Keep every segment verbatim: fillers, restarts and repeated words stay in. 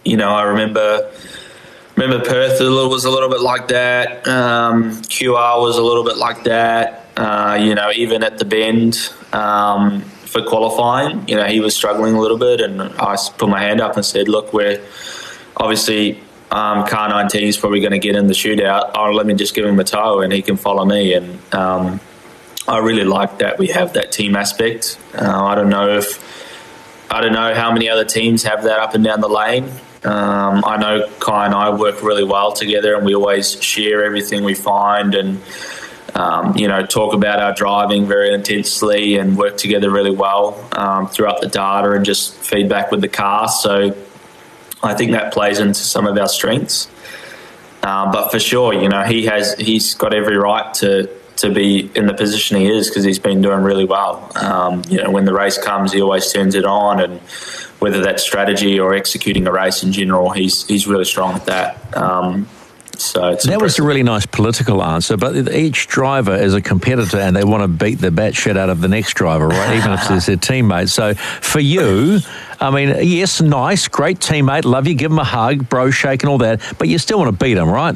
you know, I remember remember Perth was a little bit like that. Um, Q R was a little bit like that. Uh, you know, even at the bend um, for qualifying, you know, he was struggling a little bit, and I put my hand up and said, look, we're obviously um, car nineteen is probably going to get in the shootout. Oh, let me just give him a tow and he can follow me. And um, I really like that we have that team aspect. Uh, I don't know if I don't know how many other teams have that up and down the lane. Um, I know Kai and I work really well together, and we always share everything we find and um, you know, talk about our driving very intensely and work together really well um, throughout the data and just feedback with the car. So I think that plays into some of our strengths. Uh, but for sure, you know, he has he's got every right to to be in the position he is because he's been doing really well. Um, you know, when the race comes, he always turns it on, and whether that's strategy or executing a race in general, he's he's really strong at that. Um, so it's that impressive. was a really nice political answer, but each driver is a competitor and they want to beat the bat shit out of the next driver, right? Even if it's their teammate. So for you, I mean, yes, nice, great teammate, love you, give him a hug, bro shake and all that, but you still want to beat him, right?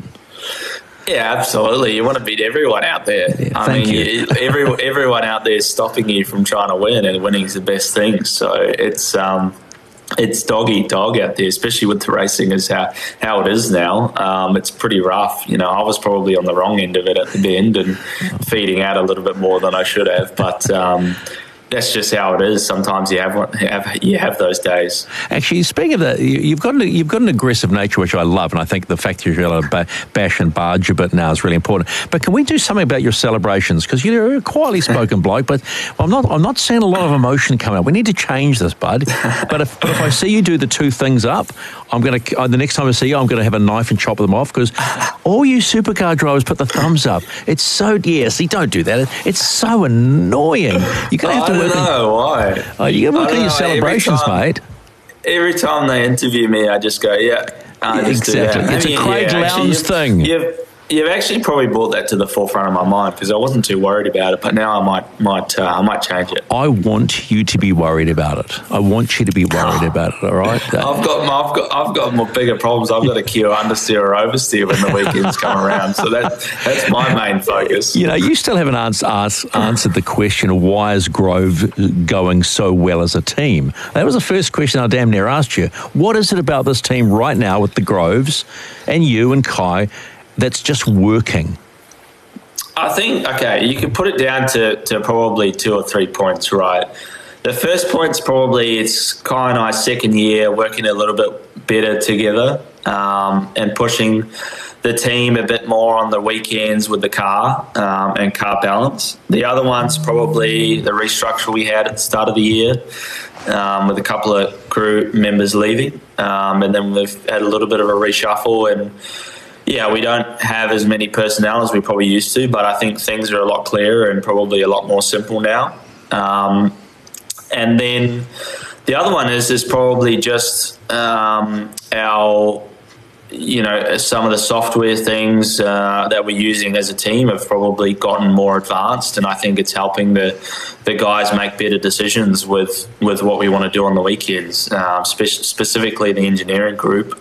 Yeah, absolutely. You want to beat everyone out there. Yeah, I thank mean, you. every, everyone out there is stopping you from trying to win, and winning is the best thing. So it's um, it's dog eat dog out there, especially with the racing is how, how it is now. Um, it's pretty rough. You know, I was probably on the wrong end of it at the end and feeding out a little bit more than I should have, but um, that's just how it is. Sometimes you have, one, have you have those days. Actually, speaking of that, you've got an, you've got an aggressive nature, which I love, and I think the fact that you're able to bash and barge a bit now is really important. But can we do something about your celebrations? Because you're a quietly spoken bloke, but I'm not I'm not seeing a lot of emotion coming up. We need to change this, bud. But if, but if I see you do the two things up, I'm going to the next time I see you, I'm going to have a knife and chop them off, because all you supercar drivers put the thumbs up. It's so yeah. See, don't do that. It's so annoying. You're going to have to. I don't know why. Oh, you look at your celebrations, every time, mate. Every time they interview me, I just go, yeah. I just exactly. do that. It's I mean, a Craig yeah, Lowndes actually, thing. You've, you've, you've actually probably brought that to the forefront of my mind, because I wasn't too worried about it, but now I might might uh, I might change it. I want you to be worried about it. I want you to be worried about it. All right. I've got my, I've got I've got more bigger problems. I've got to queue understeer or oversteer when the weekends come around. So that that's my main focus. You know, you still haven't ans- ans- answered the question of why is Grove going so well as a team. That was the first question I damn near asked you. What is it about this team right now with the Groves and you and Kai that's just working? I think, okay, you can put it down to, to probably two or three points, right? The first point's probably it's Kai and I's second year working a little bit better together um, and pushing the team a bit more on the weekends with the car um, and car balance. The other one's probably the restructure we had at the start of the year um, with a couple of crew members leaving. Um, and then we've had a little bit of a reshuffle, and yeah, we don't have as many personnel as we probably used to, but I think things are a lot clearer and probably a lot more simple now. Um, and then the other one is is probably just um, our, you know, some of the software things uh, that we're using as a team have probably gotten more advanced, and I think it's helping the the guys make better decisions with, with what we want to do on the weekends, uh, spe- specifically the engineering group.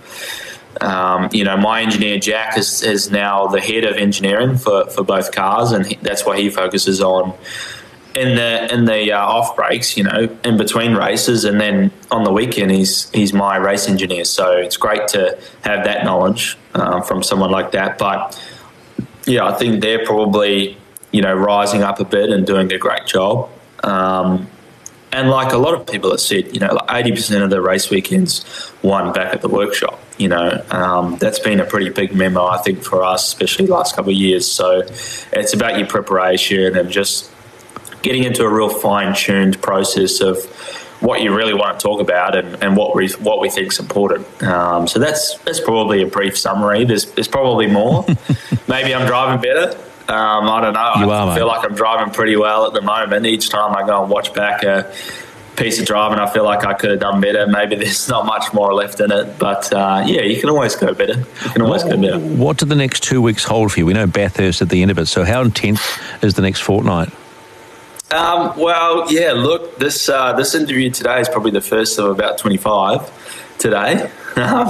Um, you know, my engineer Jack is, is now the head of engineering for, for both cars, and he, that's what he focuses on in the in the uh, off breaks. You know, in between races, and then on the weekend he's he's my race engineer. So it's great to have that knowledge uh, from someone like that. But yeah, I think they're probably, you know, rising up a bit and doing a great job. Um, And like a lot of people have said, you know, like eighty percent of the race weekends won back at the workshop. You know, um, that's been a pretty big memo, I think, for us, especially the last couple of years. So it's about your preparation and just getting into a real fine-tuned process of what you really want to talk about and, and what we what we think is important. Um, so that's that's probably a brief summary. There's there's probably more. Maybe I'm driving better. Um, I don't know. You I are, feel mate. like I'm driving pretty well at the moment. Each time I go and watch back a piece of driving, I feel like I could have done better. Maybe there's not much more left in it. But, uh, yeah, you can always go better. You can always what, go better. What do the next two weeks hold for you? We know Bathurst at the end of it. So how intense is the next fortnight? Um, well, yeah, look, this uh, this interview today is probably the first of about twenty-five today.